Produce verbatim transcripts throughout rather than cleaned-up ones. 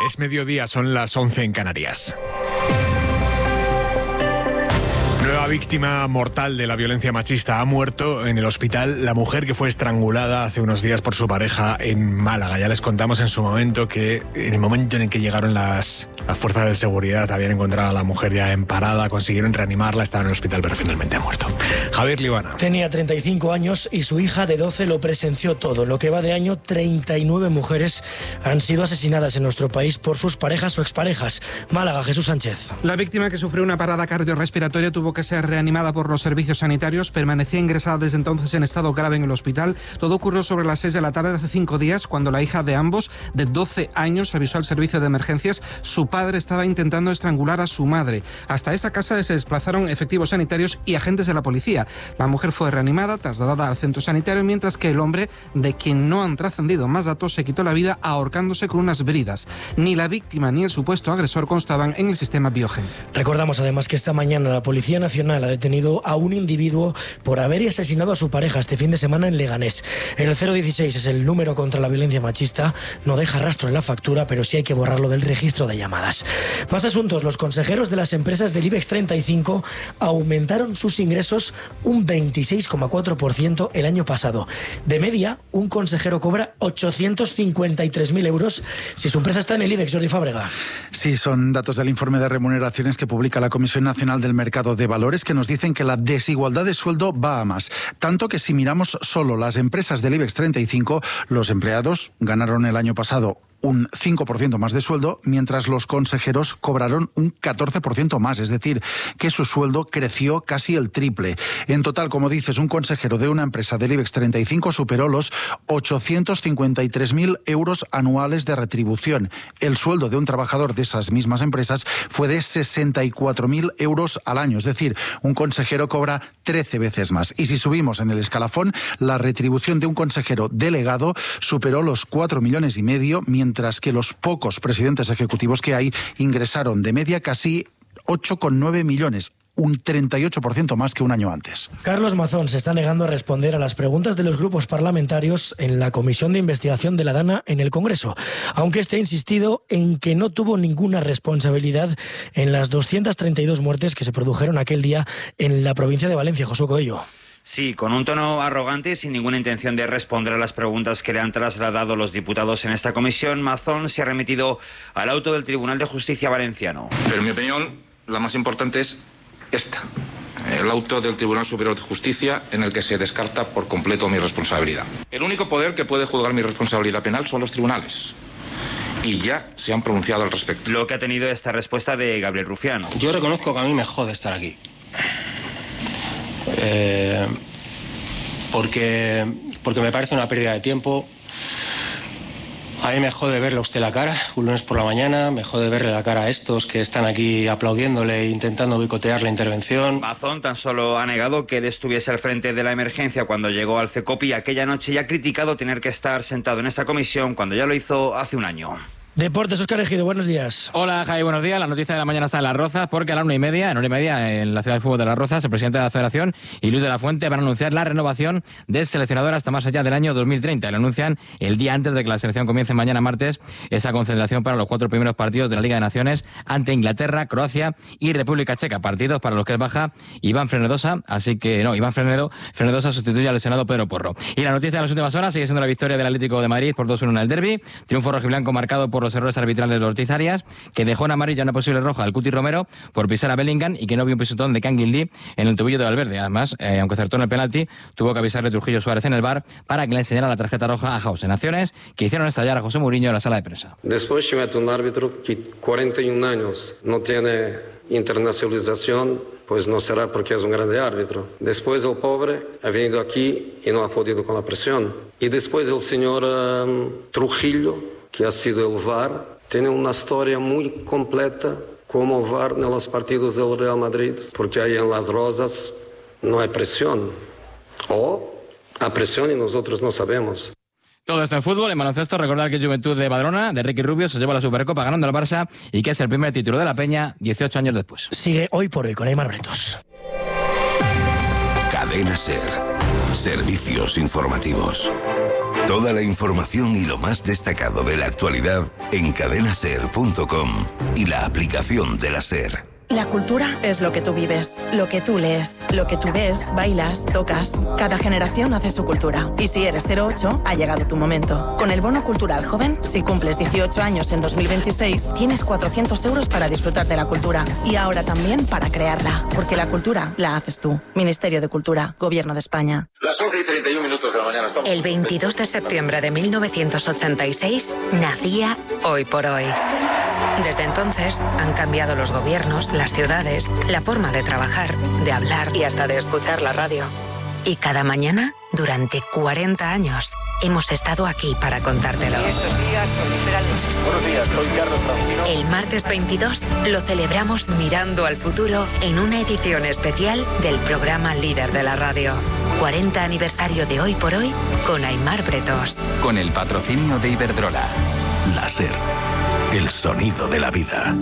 Es mediodía, son las once en Canarias. Nueva víctima mortal de la violencia machista. Ha muerto en el hospital la mujer que fue estrangulada hace unos días por su pareja en Málaga. Ya les contamos en su momento que en el momento en el que llegaron las, las fuerzas de seguridad habían encontrado a la mujer ya en parada, consiguieron reanimarla, estaba en el hospital pero finalmente ha muerto. Javier Libana. Tenía treinta y cinco años y su hija de doce lo presenció todo. En lo que va de año, treinta y nueve mujeres han sido asesinadas en nuestro país por sus parejas o exparejas. Málaga, Jesús Sánchez. La víctima, que sufrió una parada cardiorrespiratoria, tuvo que ser reanimada por los servicios sanitarios. Permanecía ingresada desde entonces en estado grave en el hospital. Todo ocurrió sobre las seis de la tarde de hace cinco días, cuando la hija de ambos, de doce años, avisó al servicio de emergencias. Su padre estaba intentando estrangular a su madre. Hasta esa casa se desplazaron efectivos sanitarios y agentes de la policía. La mujer fue reanimada, trasladada al centro sanitario, mientras que el hombre, de quien no han trascendido más datos, se quitó la vida ahorcándose con unas bridas. Ni la víctima ni el supuesto agresor constaban en el sistema Biogen. Recordamos además que esta mañana la Policía Nacional ha detenido a un individuo por haber asesinado a su pareja este fin de semana en Leganés. El cero dieciséis es el número contra la violencia machista. No deja rastro en la factura, pero sí hay que borrarlo del registro de llamadas. Más asuntos. Los consejeros de las empresas del IBEX treinta y cinco aumentaron sus ingresos un veintiséis coma cuatro por ciento el año pasado. De media, un consejero cobra ochocientos cincuenta y tres mil euros si su empresa está en el IBEX. Jordi Fábrega. Sí, son datos del informe de remuneraciones que publica la Comisión Nacional del Mercado de Valores, que nos dicen que la desigualdad de sueldo va a más. Tanto que si miramos solo las empresas del IBEX treinta y cinco, los empleados ganaron el año pasado un cinco por ciento más de sueldo, mientras los consejeros cobraron un catorce por ciento más, es decir, que su sueldo creció casi el triple. En total, como dices, un consejero de una empresa del IBEX treinta y cinco superó los ochocientos cincuenta y tres mil euros anuales de retribución. El sueldo de un trabajador de esas mismas empresas fue de sesenta y cuatro mil euros al año, es decir, un consejero cobra trece veces más. Y si subimos en el escalafón, la retribución de un consejero delegado superó los cuatro millones y medio, mientras mientras que los pocos presidentes ejecutivos que hay ingresaron de media casi ocho coma nueve millones, un treinta y ocho por ciento más que un año antes. Carlos Mazón se está negando a responder a las preguntas de los grupos parlamentarios en la Comisión de Investigación de la DANA en el Congreso, aunque este ha insistido en que no tuvo ninguna responsabilidad en las doscientas treinta y dos muertes que se produjeron aquel día en la provincia de Valencia. Josué Coello. Sí, con un tono arrogante y sin ninguna intención de responder a las preguntas que le han trasladado los diputados en esta comisión, Mazón se ha remitido al auto del Tribunal de Justicia valenciano. Pero en mi opinión, la más importante es esta, el auto del Tribunal Superior de Justicia, en el que se descarta por completo mi responsabilidad. El único poder que puede juzgar mi responsabilidad penal son los tribunales. Y ya se han pronunciado al respecto. Lo que ha tenido esta respuesta de Gabriel Rufián. Yo reconozco que a mí me jode estar aquí. Eh, porque, porque me parece una pérdida de tiempo. A mí me jode verle a usted la cara, un lunes por la mañana, me jode verle la cara a estos que están aquí aplaudiéndole e intentando boicotear la intervención. Mazón tan solo ha negado que él estuviese al frente de la emergencia cuando llegó al CECOPI aquella noche y ha criticado tener que estar sentado en esta comisión cuando ya lo hizo hace un año. Deportes, Óscar Ejido, buenos días. Hola, Javi, buenos días. La noticia de la mañana está en Las Rozas, porque a la una y media, en una y media, en la ciudad de fútbol de Las Rozas, el presidente de la Federación y Luis de la Fuente van a anunciar la renovación del seleccionador hasta más allá del año dos mil treinta. Lo anuncian el día antes de que la selección comience mañana martes esa concentración para los cuatro primeros partidos de la Liga de Naciones ante Inglaterra, Croacia y República Checa. Partidos para los que es baja Iván Frenedosa, así que no, Iván Frenedo, Frenedosa sustituye al lesionado Pedro Porro. Y la noticia de las últimas horas sigue siendo la victoria del Atlético de Madrid por dos uno en el derbi. Triunfo rojiblanco marcado por los errores arbitrales de Ortiz Arias, que dejó en amarilla una posible roja al Cuti Romero por pisar a Bellingham y que no vio un pisotón de Kangin Lee en el tobillo de Valverde. Además, eh, aunque acertó en el penalti, tuvo que avisarle Trujillo Suárez en el V A R para que le enseñara la tarjeta roja a Hausen. Acciones que hicieron estallar a José Mourinho en la sala de prensa. Después se mete un árbitro que cuarenta y un años no tiene internacionalización, pues no será porque es un grande árbitro. Después el pobre ha venido aquí y no ha podido con la presión. Y después el señor um, Trujillo, que ha sido el V A R, tiene una historia muy completa como V A R en los partidos del Real Madrid, porque ahí en Las Rozas no hay presión. O hay presión y nosotros no sabemos. Todo esto en fútbol. En baloncesto, recordar que Juventud de Badalona, de Ricky Rubio, se lleva la Supercopa ganando al Barça y que es el primer título de la Peña dieciocho años después. Sigue hoy por hoy con Aymar Bretos. Cadena SER. Servicios informativos. Toda la información y lo más destacado de la actualidad en cadena ser punto com y la aplicación de la SER. La cultura es lo que tú vives, lo que tú lees, lo que tú ves, bailas, tocas. Cada generación hace su cultura. Y si eres cero ocho, ha llegado tu momento. Con el Bono Cultural Joven, si cumples dieciocho años en dos mil veintiséis, tienes cuatrocientos euros para disfrutar de la cultura. Y ahora también para crearla. Porque la cultura la haces tú. Ministerio de Cultura, Gobierno de España. Las once y treinta y un minutos de la mañana. Estamos... El veintidós de septiembre de mil novecientos ochenta y seis nacía Hoy por Hoy. Desde entonces han cambiado los gobiernos, las ciudades, la forma de trabajar, de hablar y hasta de escuchar la radio. Y cada mañana, durante cuarenta años, hemos estado aquí para contártelo. El martes veintidós lo celebramos mirando al futuro en una edición especial del programa líder de la radio. cuarenta aniversario de Hoy por Hoy con Aimar Bretos. Con el patrocinio de Iberdrola. La SER. El sonido de la vida.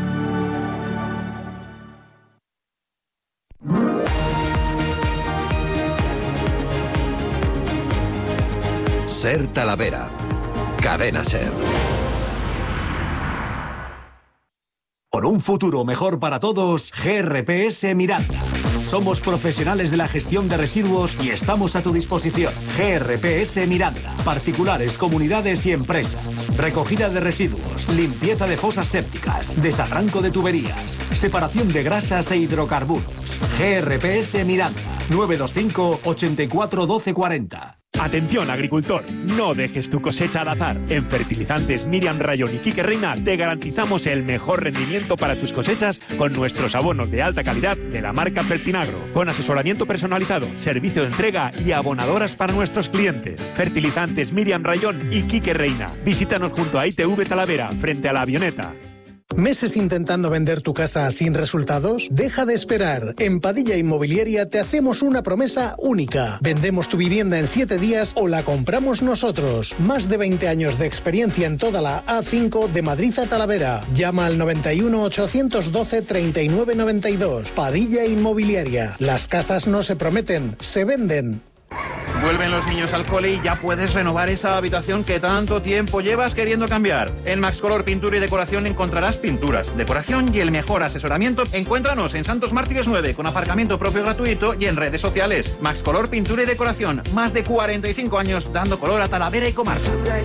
SER Talavera. Cadena SER. Por un futuro mejor para todos, G R P S Miranda. Somos profesionales de la gestión de residuos y estamos a tu disposición. G R P S Miranda. Particulares, comunidades y empresas. Recogida de residuos, limpieza de fosas sépticas, desarranco de tuberías, separación de grasas e hidrocarburos. G R P S Miranda. nueve dos cinco, ochenta y cuatro, doce cuarenta. Atención, agricultor, no dejes tu cosecha al azar. En Fertilizantes Miriam Rayón y Quique Reina te garantizamos el mejor rendimiento para tus cosechas con nuestros abonos de alta calidad de la marca Fertinagro, con asesoramiento personalizado, servicio de entrega y abonadoras para nuestros clientes. Fertilizantes Miriam Rayón y Quique Reina. Visítanos junto a I T V Talavera, frente a la avioneta. ¿Meses intentando vender tu casa sin resultados? Deja de esperar. En Padilla Inmobiliaria te hacemos una promesa única. Vendemos tu vivienda en siete días o la compramos nosotros. Más de veinte años de experiencia en toda la A cinco de Madrid a Talavera. Llama al noventa y uno, ochocientos doce, treinta y nueve noventa y dos. Padilla Inmobiliaria. Las casas no se prometen, se venden. Vuelven los niños al cole y ya puedes renovar esa habitación que tanto tiempo llevas queriendo cambiar. En Max Color Pintura y Decoración encontrarás pinturas, decoración y el mejor asesoramiento. Encuéntranos en Santos Mártires nueve con aparcamiento propio gratuito y en redes sociales. Max Color Pintura y Decoración. Más de cuarenta y cinco años dando color a Talavera y comarca.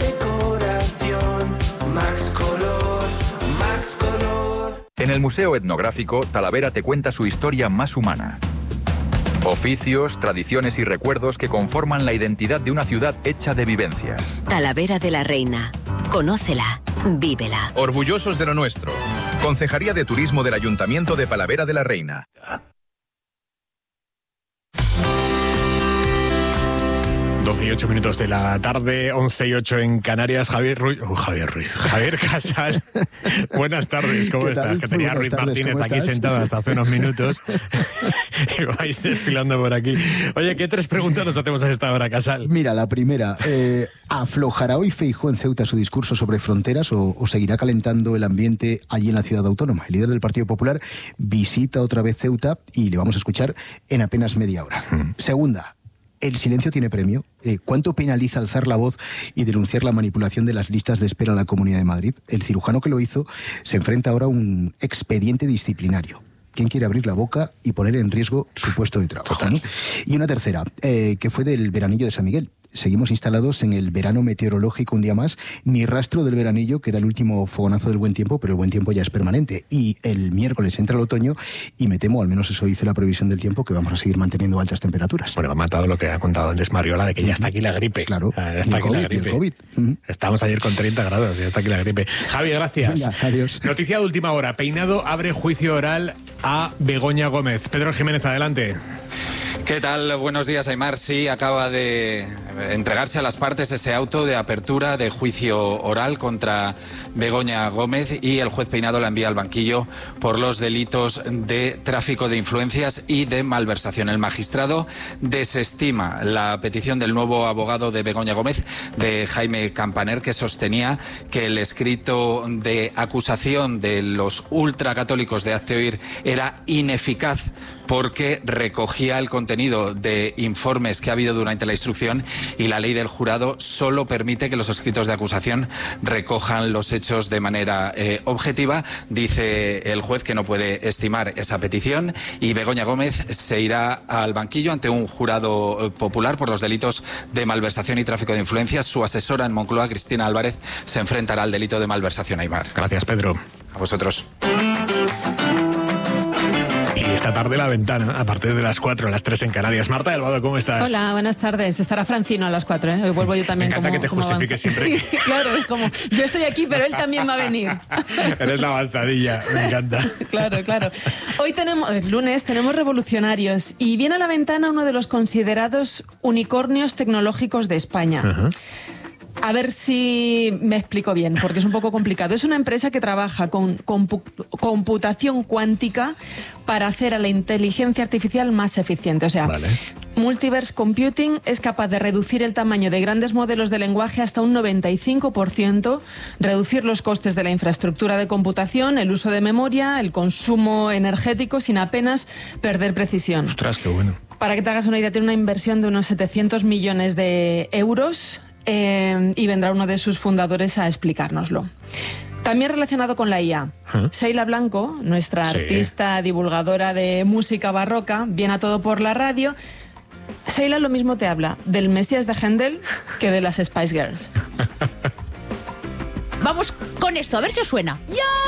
Max Color, Max Color. En el Museo Etnográfico, Talavera te cuenta su historia más humana. Oficios, tradiciones y recuerdos que conforman la identidad de una ciudad hecha de vivencias. Talavera de la Reina. Conócela, vívela. Orgullosos de lo nuestro. Concejalía de Turismo del Ayuntamiento de Talavera de la Reina. doce y ocho minutos de la tarde, once y ocho en Canarias. Javier Ruiz, oh, Javier Ruiz, Javier Casal. Buenas tardes, ¿cómo estás? Tal? Que tenía Ruiz tardes, Martínez aquí estás? Sentado hasta hace unos minutos. Y vais desfilando por aquí. Oye, ¿qué tres preguntas nos hacemos a esta hora, Casal? Mira, la primera, eh, ¿aflojará hoy Feijóo en Ceuta su discurso sobre fronteras o, o seguirá calentando el ambiente allí en la ciudad autónoma? El líder del Partido Popular visita otra vez Ceuta y le vamos a escuchar en apenas media hora. Hmm. Segunda, ¿el silencio tiene premio? Eh, ¿Cuánto penaliza alzar la voz y denunciar la manipulación de las listas de espera en la Comunidad de Madrid? El cirujano que lo hizo se enfrenta ahora a un expediente disciplinario. ¿Quién quiere abrir la boca y poner en riesgo su puesto de trabajo? ¿No? Y una tercera, eh, que fue del veranillo de San Miguel. Seguimos instalados en el verano meteorológico un día más, ni rastro del veranillo, que era el último fogonazo del buen tiempo, pero el buen tiempo ya es permanente. Y el miércoles entra el otoño y me temo, al menos eso dice la previsión del tiempo, que vamos a seguir manteniendo altas temperaturas. Bueno, ha matado lo que ha contado antes Mariola, de que ya está aquí la gripe. Claro, ya está aquí COVID, la gripe. El COVID. Uh-huh. Estamos ayer con treinta grados, ya está aquí la gripe. Javi, gracias. Venga, adiós. Noticia de última hora. Peinado abre juicio oral a Begoña Gómez. Pedro Jiménez, adelante. ¿Qué tal? Buenos días, Aimar. Sí, acaba de entregarse a las partes ese auto de apertura de juicio oral contra Begoña Gómez y el juez Peinado la envía al banquillo por los delitos de tráfico de influencias y de malversación. El magistrado desestima la petición del nuevo abogado de Begoña Gómez, de Jaime Campaner, que sostenía que el escrito de acusación de los ultracatólicos de Hazte Oír era ineficaz porque recogía el contenido de informes que ha habido durante la instrucción y la ley del jurado solo permite que los escritos de acusación recojan los hechos de manera eh, objetiva. Dice el juez que no puede estimar esa petición y Begoña Gómez se irá al banquillo ante un jurado popular por los delitos de malversación y tráfico de influencias. Su asesora en Moncloa, Cristina Álvarez, se enfrentará al delito de malversación. Aimar. Gracias, Pedro. A vosotros. Esta tarde La Ventana, a partir de las cuatro, a las tres en Canarias. Marta del Vado, ¿cómo estás? Hola, buenas tardes. Estará Francino a las cuatro, ¿eh? Hoy vuelvo yo también. Me encanta como, que te justifiques siempre. Sí, claro, es como, yo estoy aquí, pero él también va a venir. Eres la avanzadilla, me encanta. Claro, claro. Hoy tenemos, es lunes, tenemos revolucionarios y viene a La Ventana uno de los considerados unicornios tecnológicos de España. Uh-huh. A ver si me explico bien, porque es un poco complicado. Es una empresa que trabaja con compu- computación cuántica para hacer a la inteligencia artificial más eficiente. O sea, vale. Multiverse Computing es capaz de reducir el tamaño de grandes modelos de lenguaje hasta un noventa y cinco por ciento, reducir los costes de la infraestructura de computación, el uso de memoria, el consumo energético sin apenas perder precisión. Ostras, qué bueno. Para que te hagas una idea, tiene una inversión de unos setecientos millones de euros. Eh, y vendrá uno de sus fundadores a explicárnoslo. También relacionado con la I A, ¿eh? Sheila Blanco, nuestra sí. artista divulgadora de música barroca, viene a todo por la radio. Sheila lo mismo te habla del Mesías de Händel que de las Spice Girls. Vamos con esto, a ver si os suena. ¡Ya!